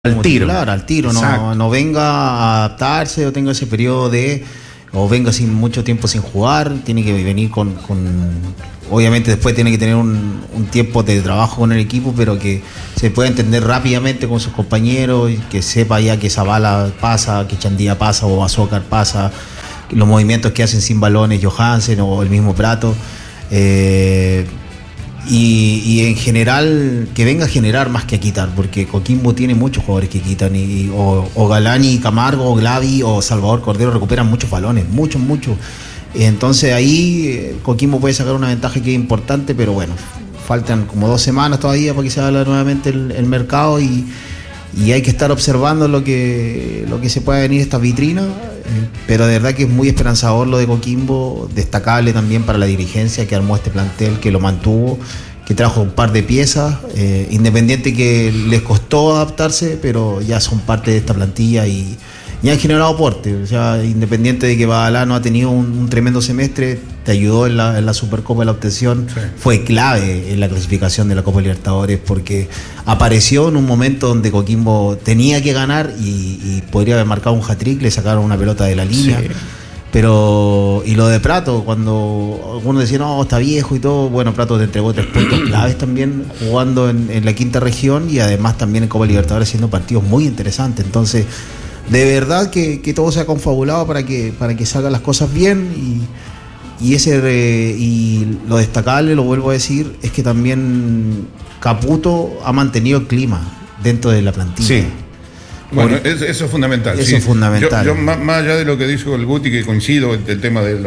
como tiro. titular, al tiro, Exacto. no venga a adaptarse o tenga ese periodo o venga sin mucho tiempo sin jugar, tiene que venir obviamente después tiene que tener un tiempo de trabajo con el equipo, pero que se pueda entender rápidamente con sus compañeros, y que sepa ya que Zavala pasa, que Chandía pasa o Azócar pasa, los movimientos que hacen sin balones Johansen o el mismo Prato. Y en general que venga a generar más que a quitar, porque Coquimbo tiene muchos jugadores que quitan, o Galani, Camargo, o Glavi o Salvador Cordero recuperan muchos balones, muchos. Entonces ahí Coquimbo puede sacar una ventaja que es importante, pero bueno, faltan como 2 semanas todavía para que se abra nuevamente el mercado, y hay que estar observando lo que se pueda venir esta vitrina, pero de verdad que es muy esperanzador lo de Coquimbo, destacable también para la dirigencia que armó este plantel, que lo mantuvo, que trajo un par de piezas, Independiente que les costó adaptarse, pero ya son parte de esta plantilla y han generado aporte. O sea, Independiente de que Badalá no ha tenido un tremendo semestre, te ayudó en la Supercopa de la obtención, sí. Fue clave en la clasificación de la Copa Libertadores, porque apareció en un momento donde Coquimbo tenía que ganar y podría haber marcado un hat-trick, le sacaron una pelota de la línea. Sí. Pero, y lo de Prato, cuando algunos decían, no, está viejo y todo, bueno, Prato te entregó 3 puntos claves también, jugando en la quinta región, y además también en Copa Libertadores haciendo partidos muy interesantes. Entonces, de verdad que todo se ha confabulado para que salgan las cosas bien, y lo destacable, lo vuelvo a decir, es que también Caputo ha mantenido el clima dentro de la plantilla. Sí. Bueno, eso es fundamental. Eso es fundamental. Yo más allá de lo que dijo el Guti, que coincido del tema de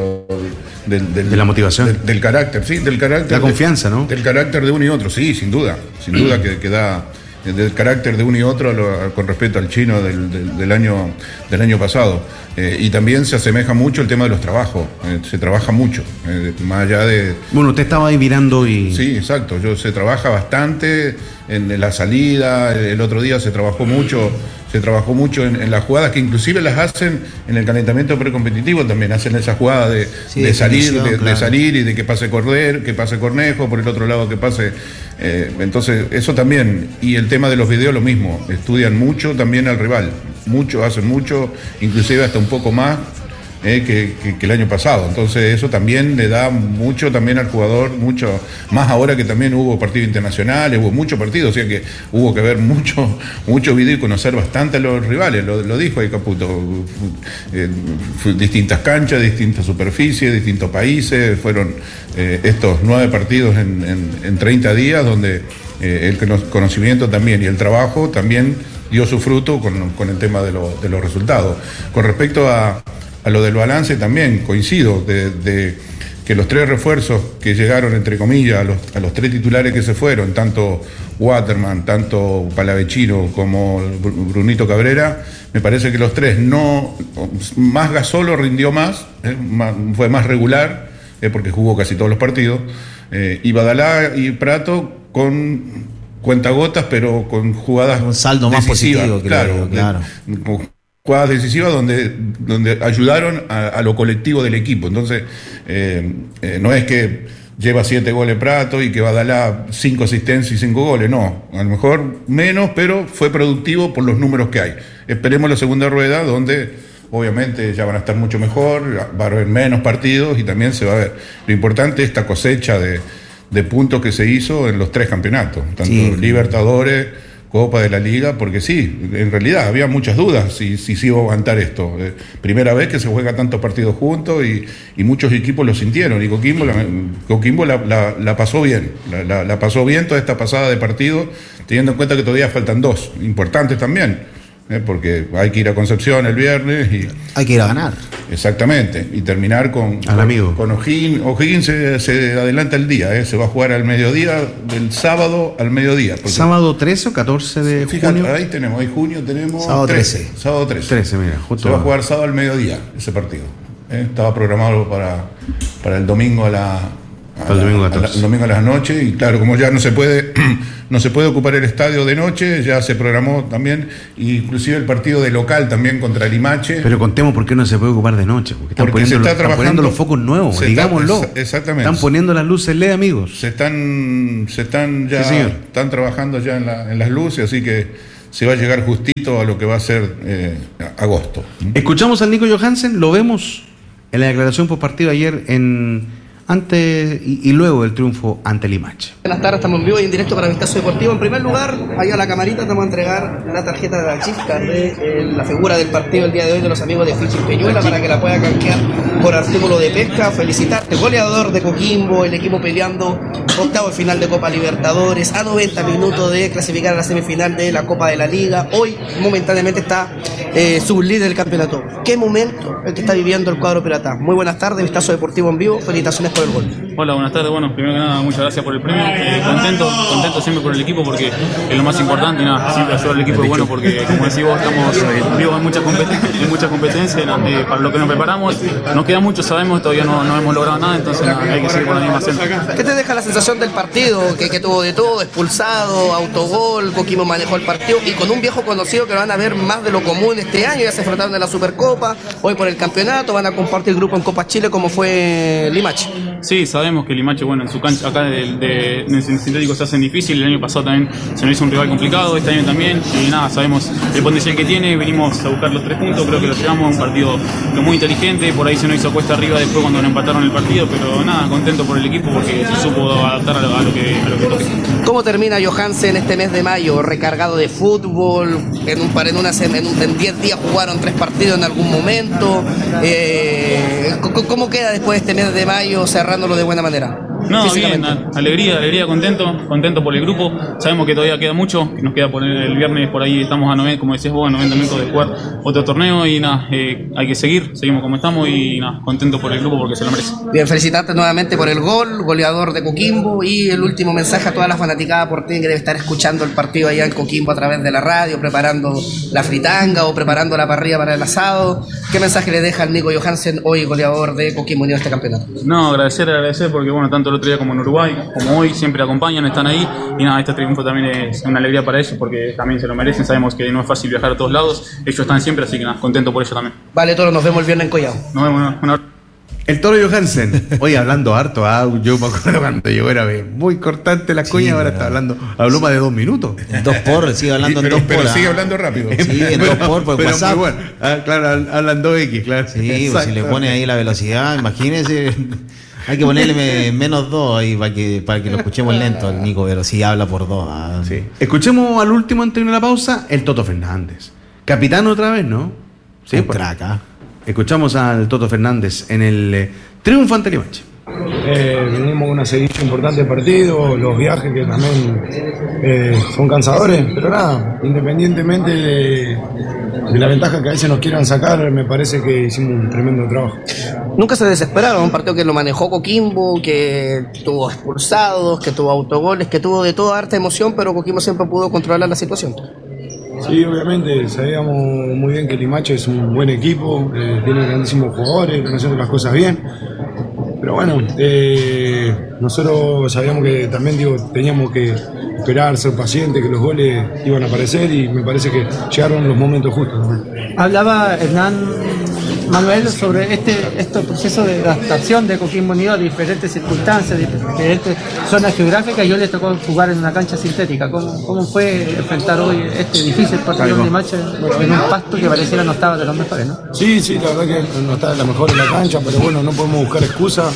la motivación. Del carácter, sí, del carácter. La confianza, ¿no? Del carácter de uno y otro, sí, sin duda que da del carácter de uno y otro con respecto al chino del año pasado. Y también se asemeja mucho el tema de los trabajos. Se trabaja mucho, más allá de... Bueno, usted estaba ahí mirando y... Sí, exacto. Se trabaja bastante en la salida. El otro día se trabajó mucho en las jugadas que inclusive las hacen en el calentamiento precompetitivo. También hacen esa jugada de salir y de que pase Cornejo, por el otro lado que pase. Entonces, eso también. Y el tema de los videos, lo mismo. Estudian mucho también al rival. Hacen mucho, inclusive hasta un poco más que el año pasado. Entonces eso también le da mucho también al jugador, mucho más ahora que también hubo partidos internacionales, hubo muchos partidos, o sea que hubo que ver mucho video y conocer bastante a los rivales. Lo dijo ahí Caputo, distintas canchas, distintas superficies, distintos países. Fueron estos 9 partidos en 30 días, donde el conocimiento también y el trabajo también dio su fruto con el tema de los resultados. Con respecto a lo del balance, también coincido de que los 3 refuerzos que llegaron, entre comillas, a los 3 titulares que se fueron, tanto Waterman, tanto Palavecino como Brunito Cabrera, me parece que los 3 más Gasolo rindió más, fue más regular, porque jugó casi todos los partidos, y Badalá y Prato con cuentagotas, pero con jugadas un saldo más positivo, claro. Jugadas decisivas donde ayudaron a lo colectivo del equipo. Entonces, no es que lleva 7 goles Prato y que va a dar 5 asistencias y 5 goles, no. A lo mejor menos, pero fue productivo por los números que hay. Esperemos la segunda rueda, donde obviamente ya van a estar mucho mejor, va a haber menos partidos y también se va a ver. Lo importante es esta cosecha de puntos que se hizo en los 3 campeonatos, tanto Libertadores, Copa de la Liga, porque sí, en realidad había muchas dudas si se iba a aguantar esto. Primera vez que se juega tantos partidos juntos y muchos equipos lo sintieron, y Coquimbo la pasó bien, la pasó bien toda esta pasada de partido, teniendo en cuenta que todavía faltan 2 importantes también. Porque hay que ir a Concepción el viernes y hay que ir a ganar. Exactamente, y terminar con O'Higgins. O'Higgins se adelanta el día, se va a jugar al mediodía, del sábado al mediodía. ¿Sábado 13 o 14 de junio? Ahí junio tenemos sábado 13. Sábado 13. 13, mira, justo. Se va a jugar sábado al mediodía ese partido. Estaba programado para el domingo el domingo a las noches, y claro, como ya no se puede ocupar el estadio de noche, ya se programó también, inclusive el partido de local también contra Limache. Pero contemos por qué no se puede ocupar de noche, porque están poniendo los focos nuevos, digámoslo. Exactamente. Están poniendo las luces LED, amigos. Están trabajando ya en las luces, así que se va a llegar justito a lo que va a ser agosto. Escuchamos al Nico Johansen, lo vemos en la declaración post partido ayer antes y luego del triunfo ante Limache. Buenas tardes, estamos en vivo y en directo para Vistazo Deportivo. En primer lugar, ahí a la camarita te vamos a entregar la tarjeta de la chica de la figura del partido el día de hoy de los amigos de Fishing Peñuela para que la pueda canjear por artículo de pesca. Felicitarte, goleador de Coquimbo, el equipo peleando octavo final de Copa Libertadores, a 90 minutos de clasificar a la semifinal de la Copa de la Liga. Hoy momentáneamente está sublíder del campeonato. ¿Qué momento el que está viviendo el cuadro pirata? Muy buenas tardes, Vistazo Deportivo en vivo, felicitaciones por el gol. Hola, buenas tardes. Bueno, primero que nada, muchas gracias por el premio. Contento siempre por el equipo porque es lo más importante y nada, siempre ayudar al equipo es bueno porque, como decís vos, estamos vivos en mucha competencia para lo que nos preparamos. Nos queda mucho, sabemos, todavía no hemos logrado nada, entonces nada, hay que seguir por la misma senda. ¿Qué te deja la sensación del partido? Que tuvo de todo, expulsado, autogol, Coquimbo manejó el partido y con un viejo conocido que van a ver más de lo común este año, ya se enfrentaron en la Supercopa, hoy por el campeonato, van a compartir grupo en Copa Chile como fue Limache. Sí, sabemos que Limache, bueno, en su cancha acá en el sintético se hacen difícil, el año pasado también se nos hizo un rival complicado, este año también, y nada, sabemos el potencial que tiene, venimos a buscar los 3 puntos, creo que lo llevamos, un partido muy inteligente, por ahí se nos hizo cuesta arriba después cuando nos empataron el partido, pero nada, contento por el equipo porque se supo adaptar a lo que toque. ¿Cómo termina Johansen este mes de mayo? Recargado de fútbol, en 10 días jugaron 3 partidos en algún momento, ¿cómo queda después de este mes de mayo cerrándolo de buena manera? No, bien, alegría, contento por el grupo. Sabemos que todavía queda mucho, que nos queda por el viernes por ahí, estamos a 90, como decías vos, a 90 minutos de jugar otro torneo y nada, hay que seguimos como estamos y nada, contento por el grupo porque se lo merece. Bien, felicitarte nuevamente por el gol, goleador de Coquimbo y el último mensaje a toda la fanaticada porteña que debe estar escuchando el partido allá en Coquimbo a través de la radio, preparando la fritanga o preparando la parrilla para el asado. ¿Qué mensaje le deja al Nico Johansen, hoy goleador de Coquimbo en este campeonato? No, agradecer porque bueno, tanto el otro día como en Uruguay, como hoy, siempre acompañan, están ahí y nada, este triunfo también es una alegría para ellos porque también se lo merecen, sabemos que no es fácil viajar a todos lados, ellos están siempre, así que nada, contento por ello también. Vale, Toro, nos vemos el viernes en Collao. Nos vemos, una hora. El Toro Johansen, hoy hablando harto, yo me acuerdo cuando llegó era muy cortante la cuña, ahora está habló más de 2 minutos. 2 por, sigue hablando en 2 por. Pero sigue hablando rápido. Sí, en 2 por WhatsApp. Muy bueno. Claro, hablan 2X, claro. Sí, pues si le pone ahí la velocidad, imagínese. Hay que ponerle -2 ahí para que lo escuchemos lento al Nico, pero sí habla por 2. Sí. Escuchemos al último antes de la pausa, el Toto Fernández. Capitán otra vez, ¿no? Sí, un crack. Escuchamos al Toto Fernández en el triunfo ante Limache. Venimos una seguidilla importante de partidos, los viajes que también son cansadores, pero nada, independientemente de la ventaja que a veces nos quieran sacar, me parece que hicimos un tremendo trabajo. Nunca se desesperaron, un partido que lo manejó Coquimbo, que tuvo expulsados, que tuvo autogoles, que tuvo de toda harta emoción, pero Coquimbo siempre pudo controlar la situación. Sí, obviamente, sabíamos muy bien que Limache es un buen equipo, tiene grandísimos jugadores, están haciendo las cosas bien. Pero bueno, nosotros sabíamos que también teníamos que esperar, ser pacientes, que los goles iban a aparecer y me parece que llegaron los momentos justos también. Hablaba Hernán Manuel sobre este proceso de adaptación de Coquimbo Unido a diferentes circunstancias, diferentes zonas geográficas. Yo le tocó jugar en una cancha sintética. ¿Cómo fue enfrentar hoy este difícil partido de Limache en un pasto que pareciera no estaba de los mejores, ¿no? Sí, la verdad que no estaba de la mejor en la cancha, pero bueno, no podemos buscar excusas,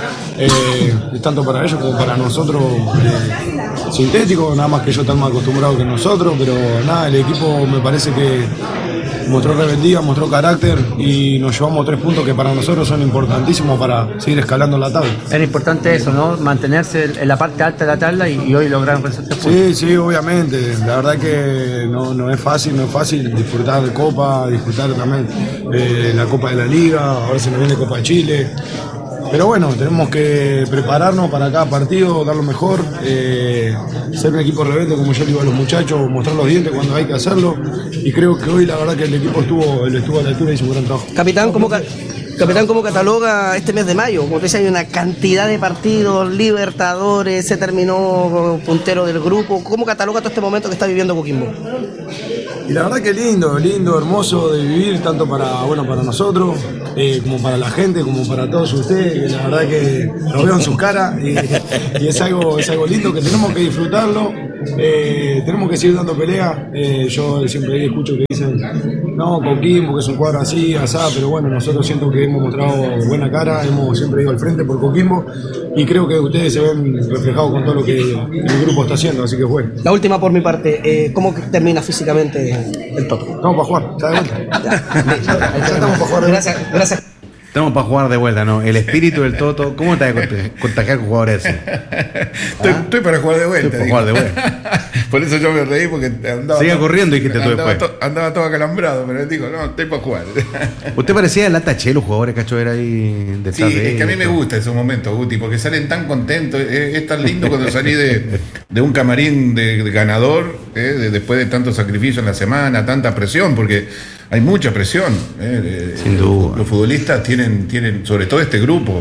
tanto para ellos como para nosotros, sintético, nada más que ellos están más acostumbrados que nosotros, pero nada, el equipo me parece que mostró rebeldía, mostró carácter y nos llevamos 3 puntos que para nosotros son importantísimos para seguir escalando la tabla. Era importante eso, ¿no? Mantenerse en la parte alta de la tabla y hoy lograron esos 3 puntos. Sí, obviamente. La verdad que no es fácil disfrutar de Copa, disfrutar también la Copa de la Liga, ahora se nos viene Copa de Chile. Pero bueno, tenemos que prepararnos para cada partido, dar lo mejor, ser un equipo rebelde, como yo le digo a los muchachos, mostrar los dientes cuando hay que hacerlo. Y creo que hoy la verdad que el equipo estuvo a la altura y hizo un gran trabajo. Capitán, ¿cómo cataloga este mes de mayo? Como te decía, hay una cantidad de partidos, Libertadores, se terminó puntero del grupo. ¿Cómo cataloga todo este momento que está viviendo Coquimbo? Y la verdad que lindo, hermoso de vivir, tanto para nosotros, como para la gente, como para todos ustedes. La verdad que lo veo en sus caras y es algo lindo que tenemos que disfrutarlo. tenemos que seguir dando pelea. Yo siempre escucho que dicen, no, Coquimbo, que es un cuadro así, asá, pero bueno, nosotros siento que hemos mostrado buena cara, hemos siempre ido al frente por Coquimbo y creo que ustedes se ven reflejados con todo lo que el grupo está haciendo, así que bueno. La última por mi parte, ¿cómo termina físicamente el Toto? Estamos para jugar, está de vuelta. Ya estamos para jugar de vuelta. Gracias. Estamos para jugar de vuelta, ¿no? El espíritu del Toto, ¿cómo te va a contagiar con jugadores así? Estoy para jugar de vuelta. Estoy para jugar de vuelta. Por eso yo me reí porque andaba. Siga corriendo, dijiste tú después. Andaba todo acalambrado, pero digo, no, estoy para jugar. ¿Usted parecía el Atachel, los jugadores Cacho era ahí detrás Sí, de es que a mí me gusta esos momentos, Guti, porque salen tan contentos. Es tan lindo cuando salí de un camarín de ganador, después de tanto sacrificio en la semana, tanta presión, porque hay mucha presión. Sin duda. Los futbolistas tienen, sobre todo este grupo,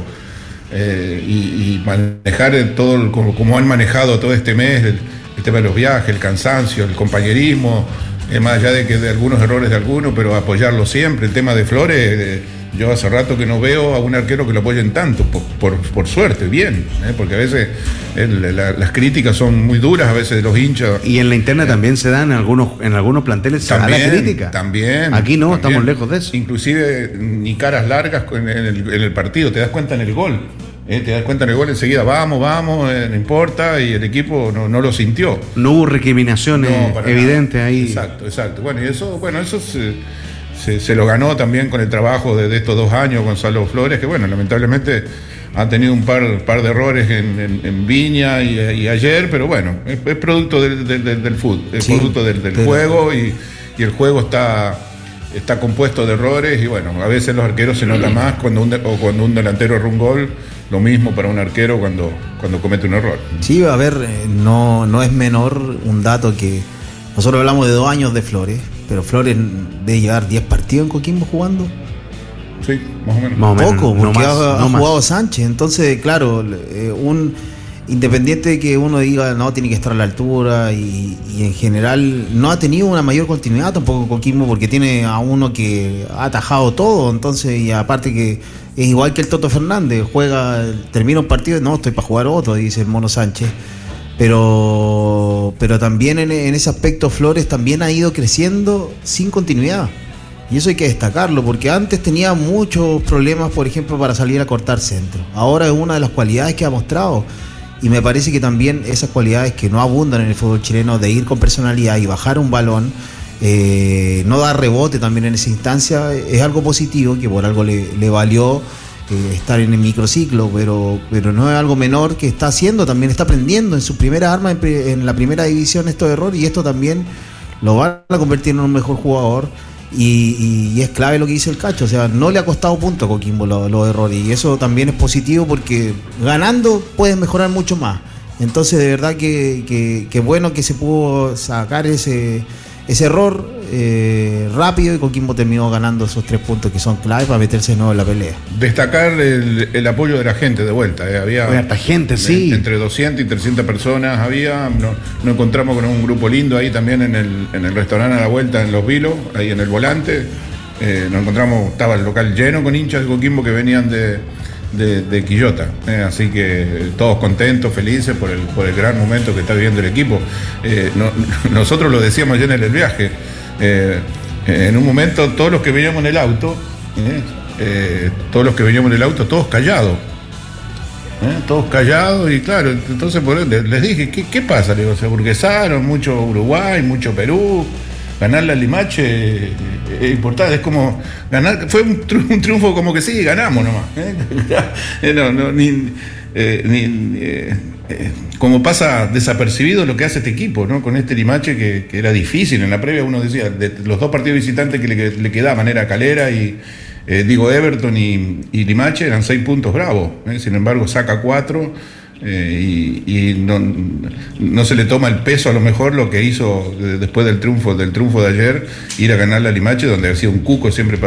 y manejar todo, como han manejado todo este mes, el tema de los viajes, el cansancio, el compañerismo, más allá de algunos errores de algunos, pero apoyarlo siempre. El tema de Flores, yo hace rato que no veo a un arquero que lo apoyen tanto, por suerte, bien, porque a veces las críticas son muy duras, a veces de los hinchas. Y en la interna también se dan, en algunos planteles se da la crítica. También. Aquí no, estamos lejos de eso. Inclusive ni caras largas en el partido, te das cuenta en el gol. Te das cuenta en el gol enseguida, vamos, no importa, y el equipo no lo sintió. No hubo recriminaciones evidentes ahí. Exacto. Bueno, y eso se lo ganó también con el trabajo de estos 2 años Gonzalo Flores, que bueno, lamentablemente ha tenido un par de errores en Viña y ayer, pero bueno, es producto del fútbol, es producto del juego, y el juego está compuesto de errores, y bueno, a veces los arqueros se nota más cuando un delantero erra un gol. Lo mismo para un arquero cuando comete un error. Sí, a ver, no es menor un dato que nosotros hablamos de 2 años de Flores, pero Flores debe llevar 10 partidos en Coquimbo jugando. Sí, más o menos. Poco, porque ha jugado Sánchez. Entonces, claro, independiente de que uno diga no, tiene que estar a la altura, y en general no ha tenido una mayor continuidad tampoco Coquimbo, porque tiene a uno que ha atajado todo. Entonces, y aparte que es igual que el Toto Fernández, termina un partido y no, estoy para jugar otro, dice el Mono Sánchez. Pero también en ese aspecto Flores también ha ido creciendo sin continuidad. Y eso hay que destacarlo, porque antes tenía muchos problemas, por ejemplo, para salir a cortar centro. Ahora es una de las cualidades que ha mostrado. Y me parece que también esas cualidades que no abundan en el fútbol chileno, de ir con personalidad y bajar un balón, no dar rebote también en esa instancia, es algo positivo, que por algo le valió estar en el microciclo, pero no es algo menor que está haciendo, también está aprendiendo en su primera arma en la primera división estos errores, y esto también lo van a convertir en un mejor jugador. Y es clave lo que dice el Cacho, o sea, no le ha costado punto a Coquimbo los errores, y eso también es positivo, porque ganando puedes mejorar mucho más. Entonces, de verdad que bueno que se pudo sacar ese error rápido, y Coquimbo terminó ganando esos 3 puntos que son clave para meterse de nuevo en la pelea. Destacar el apoyo de la gente de vuelta. Había harta gente, sí. Entre 200 y 300 personas había. Nos encontramos con un grupo lindo ahí también en el restaurante a la vuelta en Los Vilos, ahí en el Volante. Nos encontramos, estaba el local lleno con hinchas de Coquimbo que venían de Quillota, así que todos contentos, felices por el gran momento que está viviendo el equipo. Nosotros lo decíamos ayer en el viaje, en un momento todos los que veníamos en el auto, todos callados, y claro, entonces les dije, ¿qué pasa? Le digo, se aburguesaron, mucho Uruguay, mucho Perú. Ganar la Limache es importante, es como ganar, fue un triunfo como que sí, ganamos nomás. Como pasa desapercibido lo que hace este equipo, ¿no? Con este Limache que era difícil. En la previa uno decía, de los 2 partidos visitantes que le quedaban, era Calera y Everton y Limache, eran 6 puntos bravos. Sin embargo, saca 4. Y no se le toma el peso a lo mejor lo que hizo después del triunfo de ayer, ir a ganar la Limache, donde ha sido un cuco siempre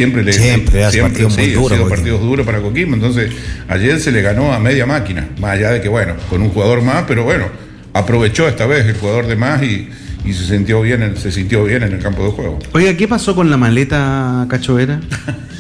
partidos duros para Coquimbo. Entonces ayer se le ganó a media máquina, más allá de que bueno, con un jugador más, pero bueno, aprovechó esta vez el jugador de más y se sintió bien en el campo de juego. Oiga, ¿qué pasó con la maleta, Cacho Vera?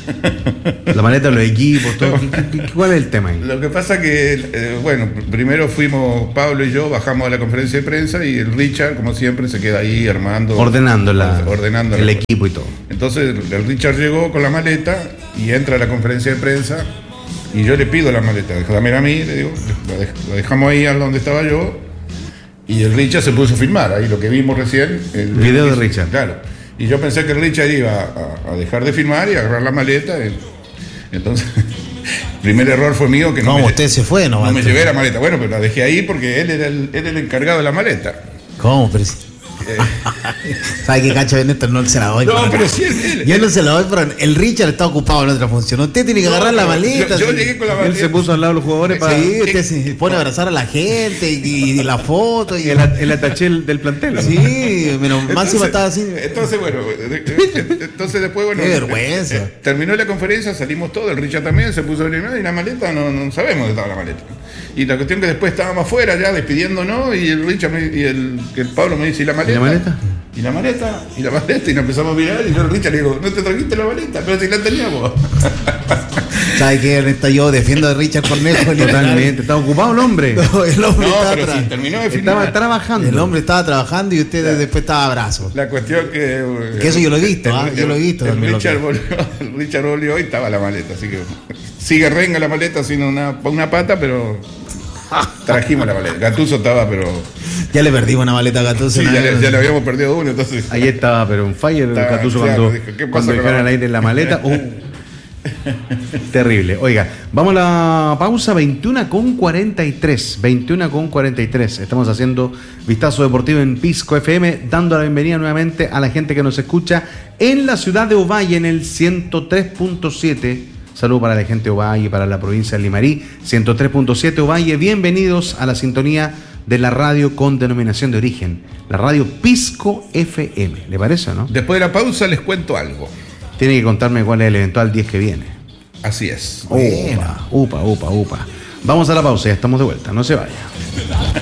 La maleta, los equipos, todo. ¿Cuál es el tema ahí? Lo que pasa que, bueno, primero fuimos Pablo y yo, bajamos a la conferencia de prensa y el Richard, como siempre, se queda ahí armando. Ordenando el la equipo y todo. Entonces el Richard llegó con la maleta y entra a la conferencia de prensa y yo le pido la maleta, déjamela a mí, le digo, la dejamos ahí a donde estaba yo y el Richard se puso a filmar, ahí lo que vimos recién. El video de Richard. Claro. Y yo pensé que el Richard iba a dejar de filmar y a agarrar la maleta. Entonces, el primer error fue mío que no usted se fue, no me llevé la maleta. Bueno, pero la dejé ahí porque él era el encargado de la maleta. ¿Cómo? Pero ¿sabe qué cacho de Néstor? No se la doy. No, pero sí, él. Yo no se la doy, pero el Richard está ocupado en otra función. Usted tiene que agarrar la maleta. Yo llegué con la maleta. Él se puso al lado de los jugadores para. Sí, usted se pone a abrazar a la gente y la foto. Y el ataché del plantel. Sí, pero Máximo estaba así. Entonces, bueno, después, bueno. Qué vergüenza. Terminó la conferencia, salimos todos, el Richard también se puso a orinar y la maleta, no sabemos dónde estaba la maleta. Y la cuestión que después estábamos afuera ya despidiéndonos y el Richard el Pablo me dice, ¿y la maleta? ¿Y la maleta? Y la maleta, y nos empezamos a mirar, y yo al Richard le digo, ¿no te trajiste la maleta? Pero si la teníamos. ¿Sabes qué? Yo defiendo a Richard Cornejo. Totalmente, estaba ocupado el hombre. No, el hombre pero si terminó de filmar. Estaba trabajando. El hombre estaba trabajando y usted después estaba a brazos. La cuestión que eso yo lo he visto, yo lo he visto. El Richard volvió y estaba la maleta, así que sigue renga la maleta sin una pata, pero trajimos la maleta. Gattuso estaba, pero ya le perdimos una maleta a Gattuso. Sí, ya le habíamos perdido uno, entonces. Ahí estaba, pero un fire Gattuso cuando dejaron al aire la maleta. Terrible. Oiga, vamos a la pausa, 21:43. Estamos haciendo Vistazo Deportivo en Pisco FM, dando la bienvenida nuevamente a la gente que nos escucha en la ciudad de Ovalle, en el 103.7. Saludos para la gente de Ovalle, para la provincia de Limarí, 103.7 Ovalle. Bienvenidos a la sintonía de la radio con denominación de origen, la radio Pisco FM. ¿Le parece o no? Después de la pausa les cuento algo. Tiene que contarme cuál es el eventual 10 que viene. Así es. Upa. Vamos a la pausa, ya estamos de vuelta, no se vaya.